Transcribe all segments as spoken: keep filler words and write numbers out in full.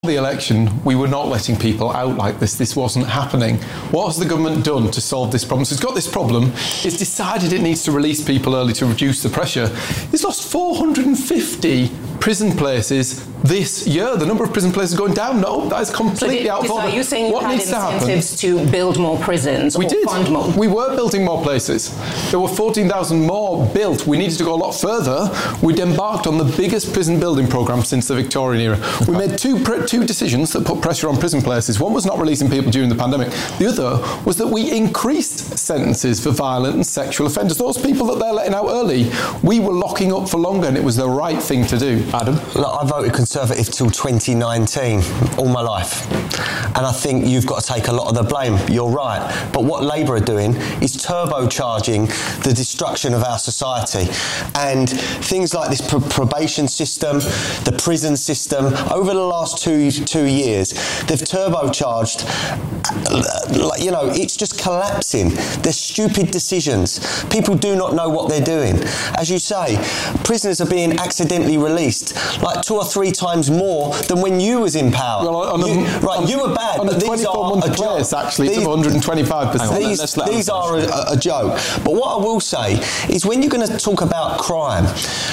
The election, we were not letting people out like this. This wasn't happening. What has the government done to solve this problem? So it's got this problem. It's decided it needs to release people early to reduce the pressure. It's lost four hundred fifty prison places this year. The number of prison places is going down. No, that is completely so out of order. So are you saying you what had needs incentives to, to build more prisons we or did. fund more? We were building more places. There were fourteen thousand more built. We needed to go a lot further. We'd embarked on the biggest prison building programme since the Victorian era. We made two pre- two decisions that put pressure on prison places. One was not releasing people during the pandemic. The other was that we increased sentences for violent and sexual offenders. Those people that they're letting out early, we were locking up for longer, and it was the right thing to do. Adam? Look, I voted Conservative till twenty nineteen, all my life. And I think you've got to take a lot of the blame. You're right. But what Labour are doing is turbocharging the destruction of our society. And things like this pr- probation system, the prison system, over the last two two years, they've turbocharged, like, you know, it's just collapsing. They're stupid decisions. People do not know what they're doing. As you say, prisoners are being accidentally released, like two or three times more than when you was in power. Well, on you, a, right, on, you were bad, on but a these are a place, joke. Actually, these, it's one hundred twenty-five percent. These, these are a, a joke. But what I will say is, when you're going to talk about crime,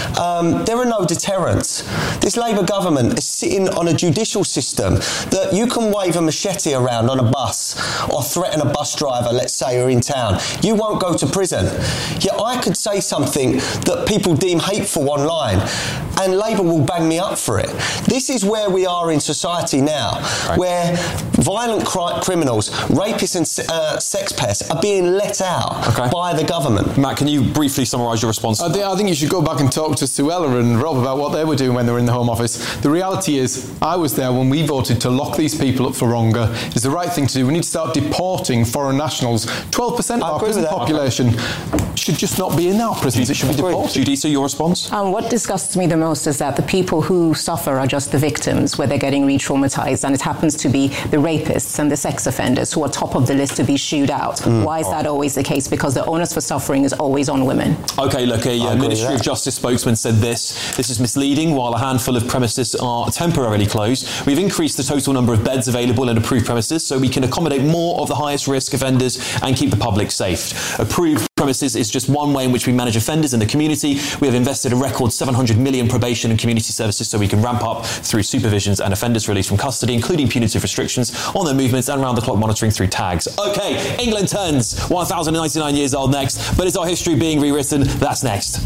um, there are no deterrents. This Labour government is sitting on a judicial system that you can wave a machete around on a bus or threaten a bus driver, let's say, who are in town. You won't go to prison. Yet I could say something that people deem hateful online, and Labour will bang me up for it. This is where we are in society now, right, where violent cri- criminals, rapists and uh, sex pests are being let out okay. by the government. Matt, can you briefly summarise your response? I think, I think you should go back and talk to Suella and Rob about what they were doing when they were in the Home Office. The reality is, I was there when we voted to lock these people up for longer. It's the right thing to do. We need to start deporting foreign nationals. twelve percent of our prison population okay. should just not be in our prisons. It should be deported. Juditha, your response? Um, what disgusts me the most is that the people who suffer are just the victims, where they're getting re-traumatized, and it happens to be the rapists and the sex offenders who are top of the list to be shooed out. Mm. Why is oh. that always the case? Because the onus for suffering is always on women. OK, look, a uh, Ministry of Justice spokesman said this. This is misleading. While a handful of premises are temporarily closed, we've increased the total number of beds available in approved premises so we can accommodate more of the highest risk offenders and keep the public safe. Approved premises is just one way in which we manage offenders in the community. We have invested a record seven hundred million probation and community services so we can ramp up through supervisions and offenders released from custody, including punitive restrictions on their movements and round-the-clock monitoring through tags. OK, England turns one thousand ninety-nine years old next, but is our history being rewritten? That's next.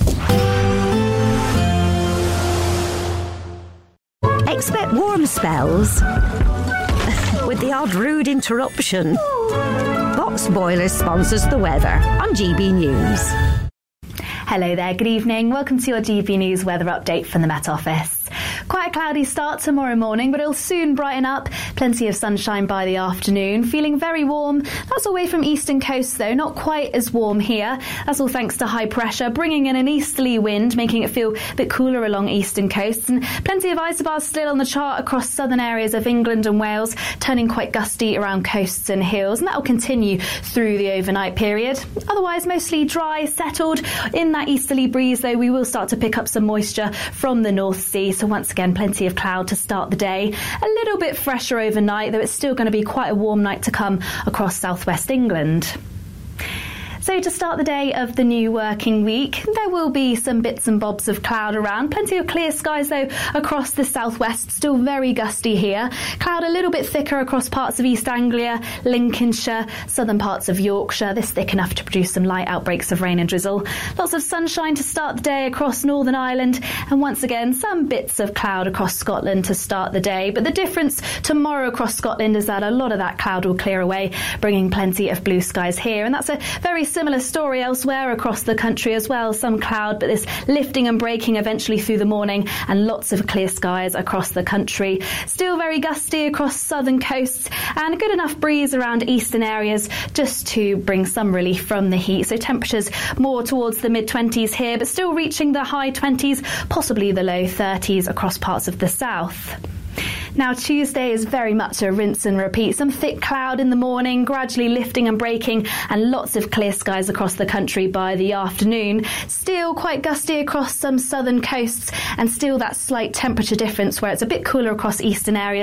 Expect warm spells with the odd rude interruption. Box Boilers sponsors the weather on G B News. Hello there, good evening. Welcome to your G B News weather update from the Met Office. Quite a cloudy start tomorrow morning, but it'll soon brighten up. Plenty of sunshine by the afternoon. Feeling very warm. That's away from eastern coasts, though. Not quite as warm here. That's all thanks to high pressure, bringing in an easterly wind, making it feel a bit cooler along eastern coasts. And plenty of isobars still on the chart across southern areas of England and Wales, turning quite gusty around coasts and hills. And that will continue through the overnight period. Otherwise, mostly dry, settled. In that easterly breeze, though, we will start to pick up some moisture from the North Sea. So once again, plenty of cloud to start the day. A little bit fresher overnight, though it's still going to be quite a warm night to come across southwest England. So to start the day of the new working week, there will be some bits and bobs of cloud around. Plenty of clear skies, though, across the southwest. Still very gusty here. Cloud a little bit thicker across parts of East Anglia, Lincolnshire, southern parts of Yorkshire. This thick enough to produce some light outbreaks of rain and drizzle. Lots of sunshine to start the day across Northern Ireland. And once again, some bits of cloud across Scotland to start the day. But the difference tomorrow across Scotland is that a lot of that cloud will clear away, bringing plenty of blue skies here. And that's a very similar story elsewhere across the country as well. Some cloud, but this lifting and breaking eventually through the morning, and lots of clear skies across the country. Still very gusty across southern coasts, and a good enough breeze around eastern areas just to bring some relief from the heat. So temperatures more towards the mid twenties here, but still reaching the high twenties, possibly the low thirties across parts of the south. Now, Tuesday is very much a rinse and repeat. Some thick cloud in the morning, gradually lifting and breaking, and lots of clear skies across the country by the afternoon. Still quite gusty across some southern coasts, and still that slight temperature difference where it's a bit cooler across eastern areas.